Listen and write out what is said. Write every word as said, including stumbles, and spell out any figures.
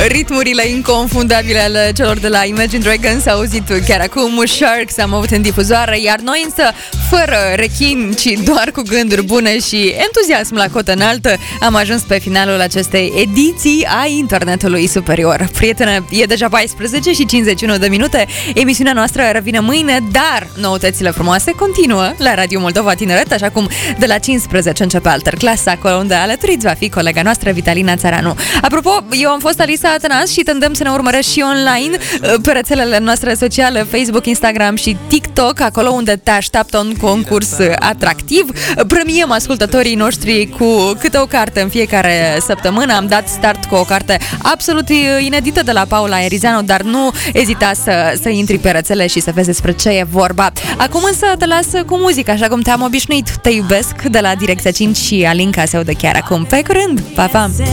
Ritmurile inconfundabile ale celor de la Imagine Dragons au auzit chiar acum. Sharks am avut în difuzoare, iar noi însă fără rechin, ci doar cu gânduri bune și entuziasm la cotă înaltă am ajuns pe finalul acestei ediții a Internetului Superior. Prietene, e deja paisprezece și cincizeci și unu de minute, emisiunea noastră revine mâine, dar noutățile frumoase continuă la Radio Moldova Tineret, așa cum de la cincisprezece începe Alterclass, acolo unde alături va fi colega noastră Vitalina Țăranu. Apropo, eu am fost Alisa Atanas și te îndemn să ne urmărești și online pe rețelele noastre sociale, Facebook, Instagram și TikTok, acolo unde te așteaptă un concurs atractiv. Premiem ascultătorii noștri cu câte o carte în fiecare săptămână. Am dat start cu o carte absolut inedită de la Paula Erizanu, dar nu ezita să, să intri pe rețele și să vezi despre ce e vorba. Acum însă te las cu muzică, așa cum te-am obișnuit. Te iubesc de la Direcția cinci și Alinca se audă chiar acum. Pe curând! Pa, pa!